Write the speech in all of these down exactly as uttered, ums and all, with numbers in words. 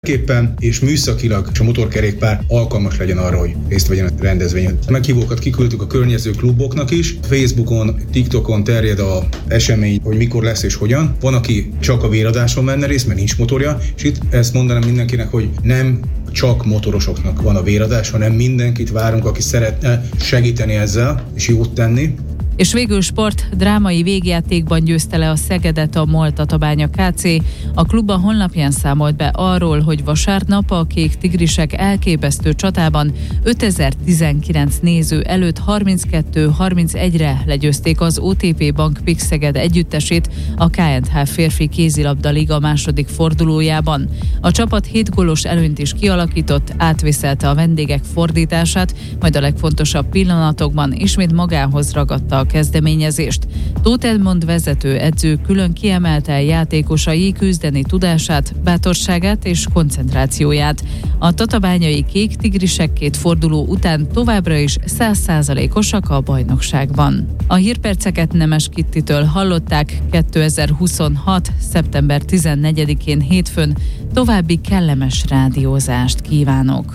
képpen és műszakilag és a motorkerékpár alkalmas legyen arra, hogy részt vegyen a rendezvényen. Meghívókat kiküldtük a környező kluboknak is. Facebookon, TikTokon terjed az esemény, hogy mikor lesz és hogyan. Van, aki csak a véradáson menne részt, mert nincs motorja, és itt ezt mondanám mindenkinek, hogy nem csak motorosoknak van a véradás, hanem mindenkit várunk, aki szeretne segíteni ezzel és jót tenni. És végül sport, drámai végjátékban győzte le a Szegedet a MOL Tatabánya ká cé. A klub a honlapján számolt be arról, hogy vasárnap a Kék Tigrisek elképesztő csatában ötezer-tizenkilenc néző előtt harminckettő harmincegyre legyőzték az o té pé Bank Pix Szeged együttesét a ká és há férfi kézilabda liga második fordulójában. A csapat hét gólos előnyt is kialakított, átvészelte a vendégek fordítását, majd a legfontosabb pillanatokban ismét magához ragadta a kezdeményezést. Tóth Edmond vezető edző külön kiemelte játékosai küzdeni tudását, bátorságát és koncentrációját. A tatabányai Kék Tigrisek két forduló után továbbra is száz százalékosak a bajnokságban. A hírperceket Nemes Kittitől hallották. kétezer-huszonhat. szeptember tizennegyedikén hétfőn. További kellemes rádiózást kívánok!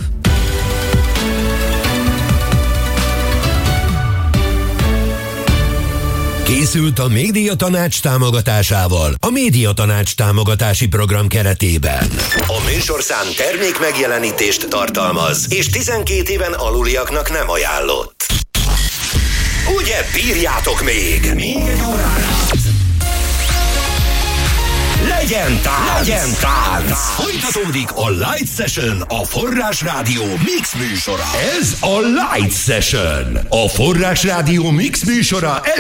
Készült a Médiatanács támogatásával a Médiatanács támogatási program keretében. A műsorszám termék megjelenítést tartalmaz, és tizenkét éven aluliaknak nem ajánlott. Ugye bírjátok még? Még egy órára. Legyen tánc! Legyen tánc! Folytatódik a Light Session, a Forrás Rádió Mix műsora. Ez a Light Session, a Forrás Rádió Mix műsora.